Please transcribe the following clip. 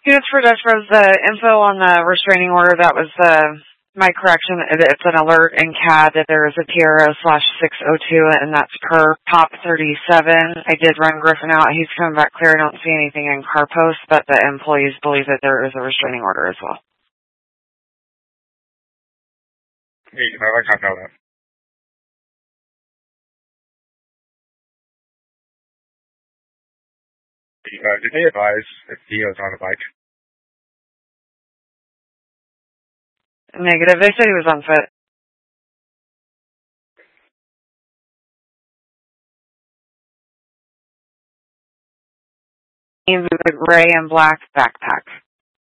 Units for Dutch Bros, the info on the restraining order, that was my correction. It's an alert in CAD that there is a TRO/602, and that's per POP 37. I did run Griffin out. He's coming back clear. I don't see anything in car post, but the employees believe that there is a restraining order as well. Hey, I can't know that. Did they advise if Dio's on a bike? Negative. They said he was on foot. Gray and black backpack.